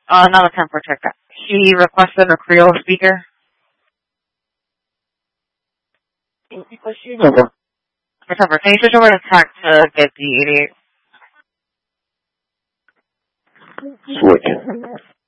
Not a temper check. She requested a Creole speaker. September. Can you switch over to text to get the 88? Switch.